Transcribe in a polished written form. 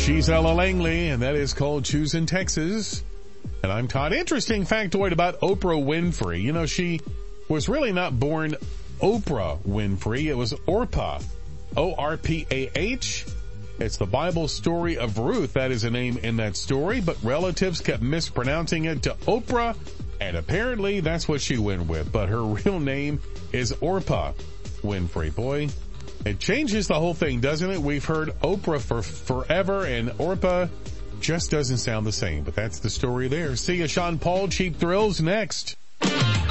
She's Ella Langley, and that is called Choosing Texas. And I'm Todd. Interesting factoid about Oprah Winfrey. You know, she was really not born Oprah Winfrey. It was Orpah. O-R-P-A-H. It's the Bible story of Ruth. That is a name in that story, but relatives kept mispronouncing it to Oprah, and apparently that's what she went with. But her real name is Orpah Winfrey. Boy, it changes the whole thing, doesn't it? We've heard Oprah for forever, and Orpah just doesn't sound the same. But that's the story there. See ya, Sean Paul. Cheap Thrills next.